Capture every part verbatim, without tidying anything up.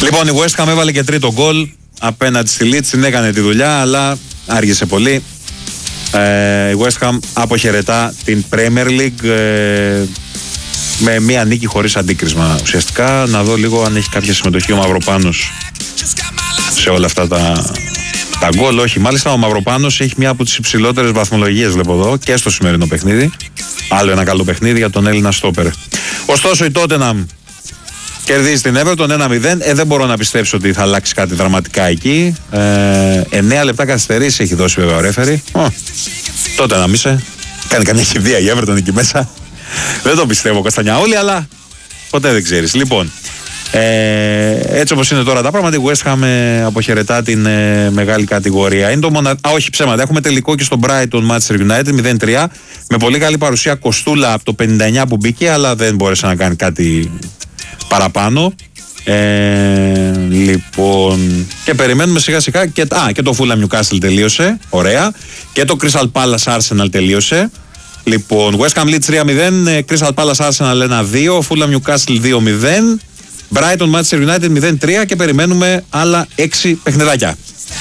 Λοιπόν, η West Ham έβαλε και τρίτο γκολ απέναντι στη Leeds, την έκανε τη δουλειά, αλλά άργησε πολύ. Ε, η West Ham αποχαιρετά την Premier League ε, με μία νίκη χωρίς αντίκρισμα ουσιαστικά. Να δω λίγο αν έχει κάποια συμμετοχή ο Μαυροπάνος σε όλα αυτά τα, τα γκολ. Όχι, μάλιστα ο Μαυροπάνος έχει μία από τις υψηλότερες βαθμολογίες, βλέπω εδώ, και στο σημερινό παιχνίδι. Άλλο ένα καλό παιχνίδι για τον Έλληνα στόπερ. Ωστόσο η Tottenham κερδίζει την Everton ένα μηδέν. Ε, δεν μπορώ να πιστέψω ότι θα αλλάξει κάτι δραματικά εκεί. Ε, εννέα λεπτά καθυστερήσεις έχει δώσει βέβαια ο ρέφερι. Τότε να μίσε. Κάνει καμιά κηδεία η Everton εκεί μέσα. Δεν το πιστεύω, Καστανιάολη, αλλά ποτέ δεν ξέρεις. Λοιπόν, ε, έτσι όπως είναι τώρα τα πράγματα, η West Ham ε, αποχαιρετά την ε, μεγάλη κατηγορία. Είναι το μονα... Α, όχι ψέματα. Έχουμε τελικό και στο Brighton Manchester United μηδέν τρία. Με πολύ καλή παρουσία Κοστούλα από το πενήντα εννιά που μπήκε, αλλά δεν μπόρεσε να κάνει κάτι παραπάνω. Ε, λοιπόν, και περιμένουμε σιγά σιγά και, α, και το Fulham Newcastle τελείωσε. Ωραία. Και το Crystal Palace Arsenal τελείωσε. Λοιπόν, West Ham Leeds τρία μηδέν, Crystal Palace Arsenal ένα δύο, Fulham Newcastle δύο μηδέν, Brighton Manchester United μηδέν τρία και περιμένουμε άλλα έξι παιχνιδάκια.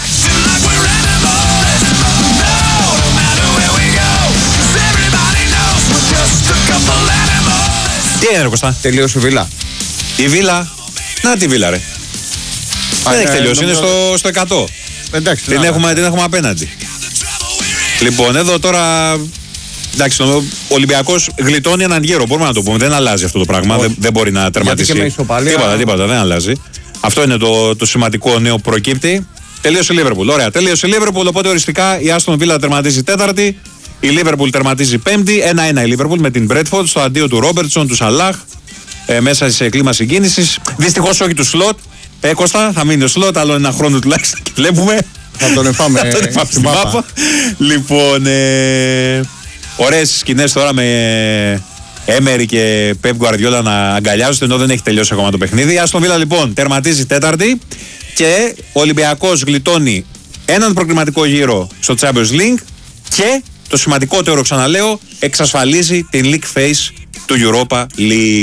Τι έγινε, Κωστά? Τελείωσε η Βίλα. Η Βίλα, να τη Βίλα, ρε. Α, δεν έχει τελειώσει, είναι στο, στο εκατό. Εντάξει, την, έχουμε, την έχουμε απέναντι. Λοιπόν, εδώ τώρα. Εντάξει, ο Ολυμπιακός γλιτώνει έναν γέρο. Μπορούμε να το πούμε. Δεν αλλάζει αυτό το πράγμα. Δεν, δεν μπορεί να τερματίσει. Γιατί και με ισοπαλία... Τίποτα, τίποτα, δεν αλλάζει. Αυτό είναι το, το σημαντικό νέο που προκύπτει. Τελείωσε η Λίβερπουλ. Ωραία, τελείωσε η Λίβερπουλ. Οπότε οριστικά η Άστον Βίλα τερματίζει τέταρτη. Η Λίβερπουλ τερματίζει πέμπτη. ένα ένα η Λίβερπουλ με την Μπρέτφορντ στο αντίο του Ρόμπερτσον, του Σαλάχ. Ε, μέσα σε κλίμα συγκίνησης. Δυστυχώς όχι του Σλότ. Ε, Κώστα, θα μείνει ο Σλότ, άλλο ένα χρόνο τουλάχιστον και βλέπουμε. Θα τον εφάμε στην μάπα. Λοιπόν, ε, ωραίες σκηνές τώρα με Έμερι και Πεπ Γκουαρδιόλα να αγκαλιάζονται, ενώ δεν έχει τελειώσει ακόμα το παιχνίδι. Άστον Βίλα λοιπόν τερματίζει τέταρτη και ο Ολυμπιακός γλιτώνει έναν προκριματικό γύρο στο Champions League και το σημαντικότερο, ξαναλέω, εξασφαλίζει την league phase του Europa League.